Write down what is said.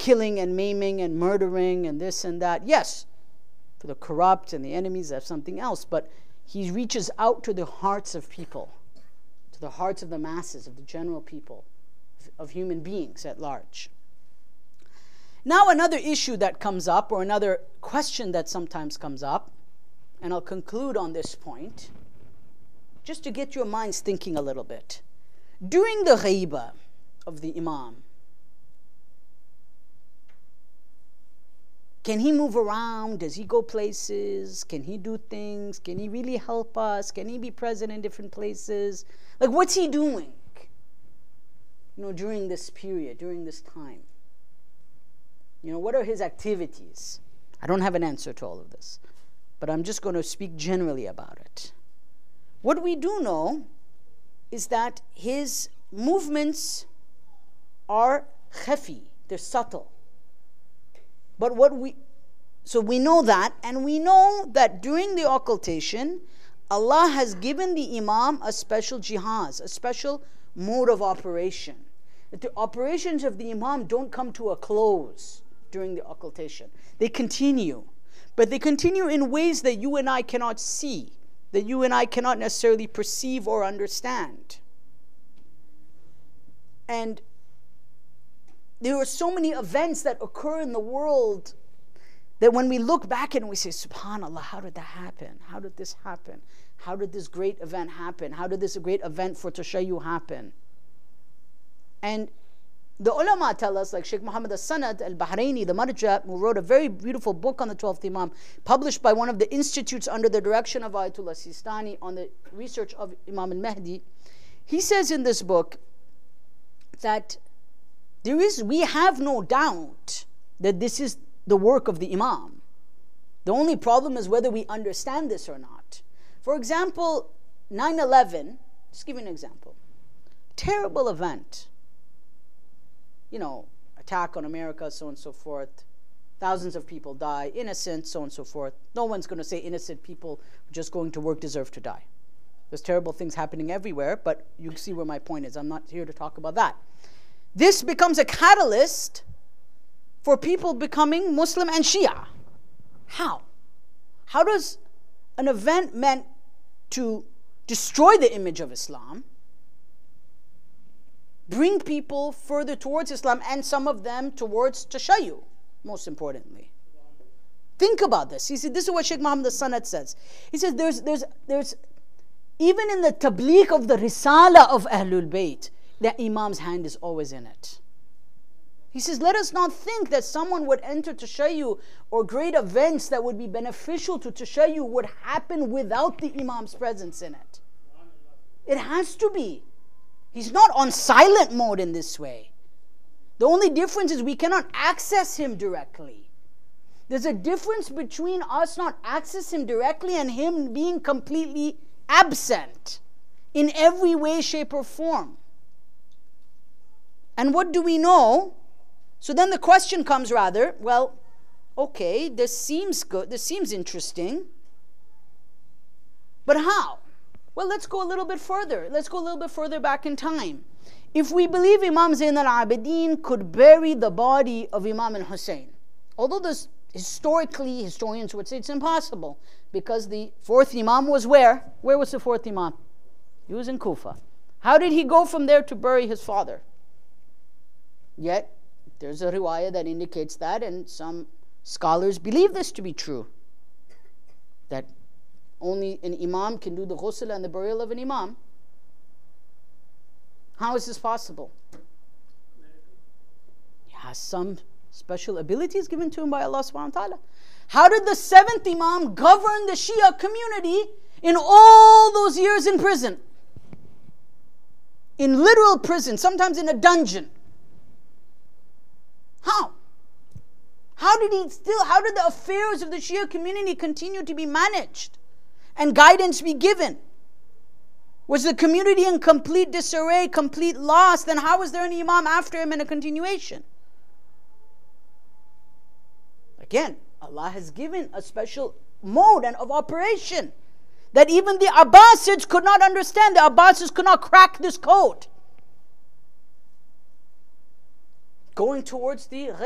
killing and maiming and murdering and this and that. Yes, for the corrupt and the enemies, that's something else. But he reaches out to the hearts of people, to the hearts of the masses, of the general people, of human beings at large. Now another issue that comes up, or another question that sometimes comes up, and I'll conclude on this point, just to get your minds thinking a little bit. During the ghaibah of the Imam, can he move around? Does he go places? Can he do things? Can he really help us? Can he be present in different places? Like, what's he doing, during this period, during this time? What are his activities? I don't have an answer to all of this, but I'm just going to speak generally about it. What we do know is that his movements are khafi, they're subtle. But so we know that, and we know that during the occultation, Allah has given the Imam a special jihaz, a special mode of operation. That the operations of the Imam don't come to a close during the occultation. They continue, but they continue in ways that you and I cannot see, that you and I cannot necessarily perceive or understand. And there are so many events that occur in the world that when we look back and we say, SubhanAllah, how did that happen? How did this happen? How did this great event happen? How did this great event for Tashayyu happen? And the ulama tell us, like Sheikh Muhammad al-Sanad al-Bahraini, the Marja, who wrote a very beautiful book on the 12th Imam, published by one of the institutes under the direction of Ayatollah Sistani on the research of Imam al-Mahdi. He says in this book that we have no doubt that this is the work of the Imam. The only problem is whether we understand this or not. For example, 9/11, just give you an example. Terrible event. Attack on America, so on and so forth. Thousands of people die, innocent, so on and so forth. No one's going to say innocent people just going to work deserve to die. There's terrible things happening everywhere, but you see where my point is. I'm not here to talk about that. This becomes a catalyst for people becoming Muslim and Shia. How? How does an event meant to destroy the image of Islam bring people further towards Islam, and some of them towards Tashayyu, most importantly? Think about this. You see, this is what Sheikh Muhammad al-Sanad says. He says there's even in the tabligh of the Risala of Ahlul Bayt, the Imam's hand is always in it. He says, let us not think that someone would enter Tashayyu or great events that would be beneficial to Tashayyu would happen without the Imam's presence in it. It has to be. He's not on silent mode in this way. The only difference is we cannot access him directly. There's a difference between us not access him directly and him being completely absent in every way, shape, or form. And what do we know? So then the question comes rather, well, okay, this seems good, this seems interesting, but how? Well, let's go a little bit further. Let's go a little bit further back in time. If we believe Imam Zain al-Abidin could bury the body of Imam al-Hussein, although this historically, historians would say it's impossible, because the fourth Imam was where? Where was the fourth Imam? He was in Kufa. How did he go from there to bury his father? Yet, there's a riwayah that indicates that, and some scholars believe this to be true, that only an Imam can do the ghusl and the burial of an Imam. How is this possible? He has some special abilities given to him by Allah subhanahu wa ta'ala. How did the seventh Imam govern the Shia community in all those years in prison? In literal prison, sometimes in a dungeon. How? How did the affairs of the Shia community continue to be managed and guidance be given? Was the community in complete disarray, complete loss? Then how was there an Imam after him in a continuation? Again, Allah has given a special mode and of operation that even the Abbasids could not understand. The Abbasids could not crack this code. Going towards the